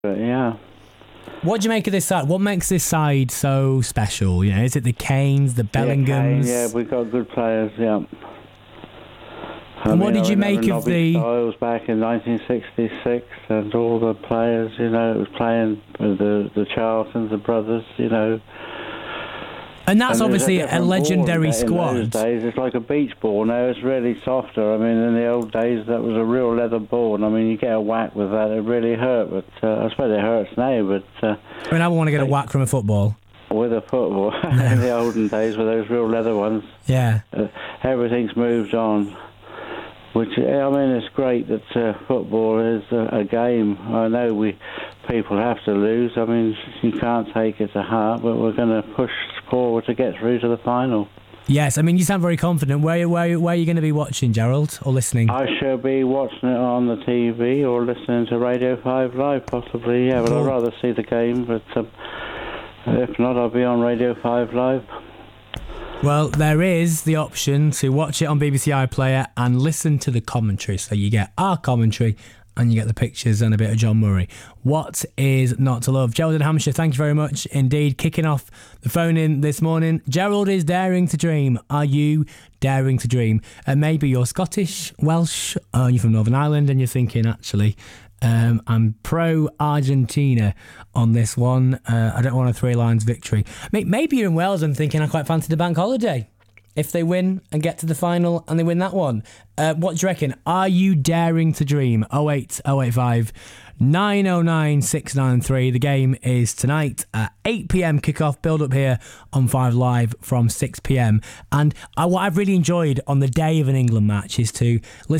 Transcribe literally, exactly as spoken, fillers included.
But yeah. What do you make of this side? What makes this side so special? You know, is it the Kanes, the Bellinghams? Yeah, Kane, yeah, we've got good players, yeah. And what did you make of the... Styles back in nineteen sixty-six, and all the players, you know, it was playing with the, the Charltons, the brothers, you know. And that's and obviously a, a legendary in squad. In those days, it's like a beach ball now. It's really softer. I mean, in the old days, that was a real leather ball. And I mean, you get a whack with that, it really hurt. But uh, I suppose it hurts now. But uh, I mean, I want to get a whack from a football. With a football in the olden days, with those real leather ones. Yeah. Uh, everything's moved on. Which, I mean, it's great that uh, football is a, a game. I know we people have to lose. I mean, you can't take it to heart, but we're going to push forward to get through to the final. Yes, I mean, you sound very confident. Where, where, where are you going to be watching, Gerald, or listening? I shall be watching it on the T V or listening to Radio five Live, possibly, yeah. But cool. I'd rather see the game, but um, if not, I'll be on Radio five Live. Well, there is the option to watch it on B B C iPlayer and listen to the commentary. So you get our commentary and you get the pictures and a bit of John Murray. What is not to love? Gerald in Hampshire, thank you very much indeed. Kicking off the phone in this morning. Gerald is daring to dream. Are you daring to dream? And uh, maybe you're Scottish, Welsh, uh, you're from Northern Ireland and you're thinking, actually, Um, I'm pro-Argentina on this one. Uh, I don't want a three lines victory. Maybe you're in Wales and thinking I quite fancy the bank holiday. If they win and get to the final and they win that one. Uh, what do you reckon? Are you daring to dream? oh eight oh eight five nine oh nine six nine three. The game is tonight at eight p.m. kickoff. Build up here on five Live from six p.m. And uh, what I've really enjoyed on the day of an England match is to listen